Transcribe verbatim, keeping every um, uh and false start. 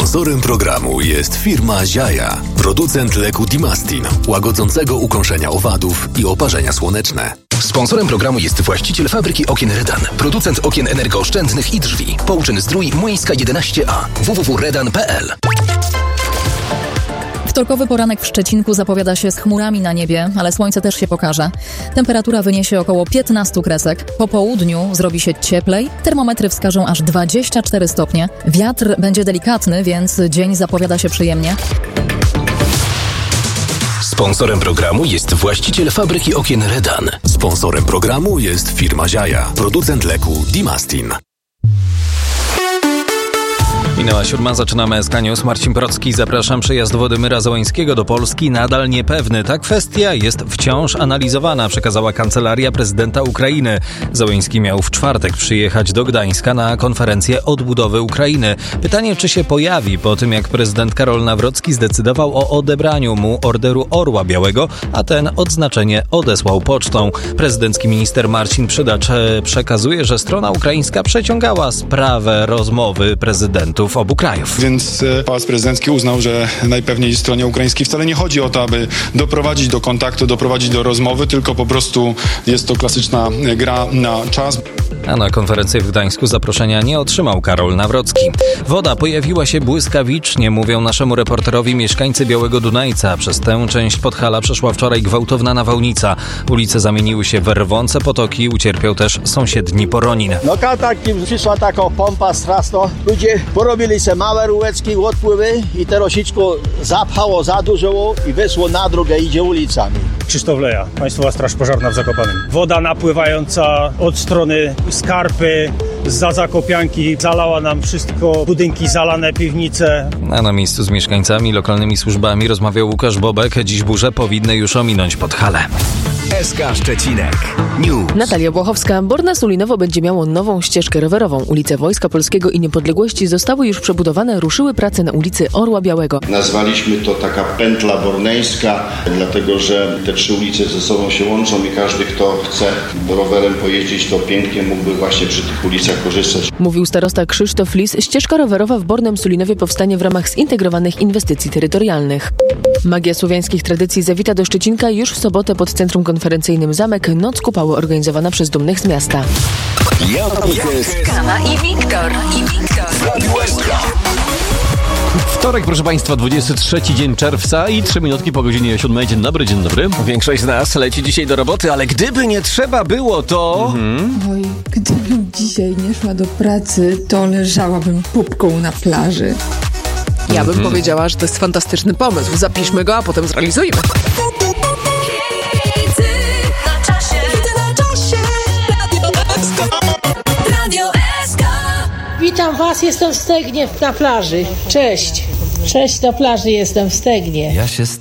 Sponsorem programu jest firma Ziaja, producent leku Dimastin, łagodzącego ukąszenia owadów i oparzenia słoneczne. Sponsorem programu jest właściciel fabryki okien Redan, producent okien energooszczędnych i drzwi. Pouczyn Zdrój Młyńska jedenaście A, w w w kropka redan kropka p l. Wtorkowy poranek w Szczecinku zapowiada się z chmurami na niebie, ale słońce też się pokaże. Temperatura wyniesie około piętnaście kresek. Po południu zrobi się cieplej. Termometry wskażą aż dwadzieścia cztery stopnie. Wiatr będzie delikatny, więc dzień zapowiada się przyjemnie. Sponsorem programu jest właściciel fabryki okien Redan. Sponsorem programu jest firma Ziaja, producent leku Dimastin. Minęła siódma, zaczynamy S K News. Marcin Procki, zapraszam. Przyjazd Władimyra Zełenskiego do Polski nadal niepewny. Ta kwestia jest wciąż analizowana, przekazała Kancelaria Prezydenta Ukrainy. Zełenski miał w czwartek przyjechać do Gdańska na konferencję odbudowy Ukrainy. Pytanie, czy się pojawi po tym, jak prezydent Karol Nawrocki zdecydował o odebraniu mu Orderu Orła Białego, a ten odznaczenie odesłał pocztą. Prezydencki minister Marcin Przydacz przekazuje, że strona ukraińska przeciągała sprawę rozmowy prezydentów obu krajów. Więc Pałac Prezydencki uznał, że najpewniej stronie ukraińskiej wcale nie chodzi o to, aby doprowadzić do kontaktu, doprowadzić do rozmowy, tylko po prostu jest to klasyczna gra na czas. A na konferencję w Gdańsku zaproszenia nie otrzymał Karol Nawrocki. Woda pojawiła się błyskawicznie, mówią naszemu reporterowi mieszkańcy Białego Dunajca. Przez tę część Podhala przeszła wczoraj gwałtowna nawałnica. Ulice zamieniły się w rwące potoki, ucierpiał też sąsiedni Poronin. No tak, przyszła taka pompa straszna. Ludzie porobili se małe rureczki, odpływy i te rosiczko zapchało za dużo i wyszło na drogę, idzie ulicami. Krzysztof Leja, Państwowa Straż Pożarna w Zakopanem. Woda napływająca od strony Skarpy, zza Zakopianki, zalała nam wszystko, budynki zalane, piwnice. A na miejscu z mieszkańcami, lokalnymi służbami rozmawiał Łukasz Bobek. Dziś burze powinny już ominąć Podhalę. S K Szczecinek News. Natalia Błachowska. Borna Sulinowo będzie miało nową ścieżkę rowerową. Ulice Wojska Polskiego i Niepodległości zostały już przebudowane, ruszyły prace na ulicy Orła Białego. Nazwaliśmy to taka pętla borneńska, dlatego że te trzy ulice ze sobą się łączą i każdy, kto chce rowerem pojeździć, to pięknie mógłby właśnie przy tych ulicach korzystać. Mówił starosta Krzysztof Lis. Ścieżka rowerowa w Bornem Sulinowie powstanie w ramach zintegrowanych inwestycji terytorialnych. Magia słowiańskich tradycji zawita do Szczecinka już w sobotę pod Centrum Konferencyjnym Zamek. Noc kupały organizowana przez dumnych z miasta. Kama i Wiktor. I Wiktor. Wtorek, proszę Państwa, dwudziesty trzeci dzień czerwca i trzy minutki po godzinie siódmej. Dzień dobry, dzień dobry. Większość z nas leci dzisiaj do roboty, ale gdyby nie trzeba było, to... Mhm. Oj, gdybym dzisiaj nie szła do pracy, to leżałabym pupką na plaży. Ja bym mhm. powiedziała, że to jest fantastyczny pomysł. Zapiszmy go, a potem zrealizujmy. Witam Was, jestem w Stegnie na plaży. Cześć. Cześć, na plaży jestem w Stegnie. Ja się